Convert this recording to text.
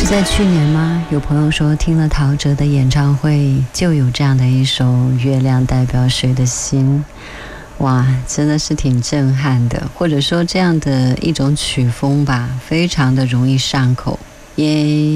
在去年吗？有朋友说听了陶喆的演唱会就有这样的一首《月亮代表谁的心》，哇，真的是挺震撼的，或者说这样的一种曲风吧，非常的容易上口，也